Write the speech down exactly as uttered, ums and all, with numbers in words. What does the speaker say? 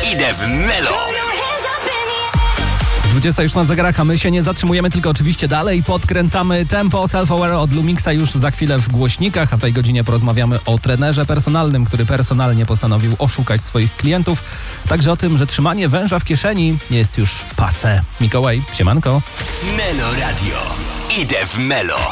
Idę w Melo. dwudziesta już na zegarach, a my się nie zatrzymujemy, tylko oczywiście dalej podkręcamy tempo. Self-Aware od Lumixa już za chwilę w głośnikach, a w tej godzinie porozmawiamy o trenerze personalnym, który personalnie postanowił oszukać swoich klientów. Także o tym, że trzymanie węża w kieszeni jest już passé. Mikołaj, siemanko. Melo Radio. Idę w Melo.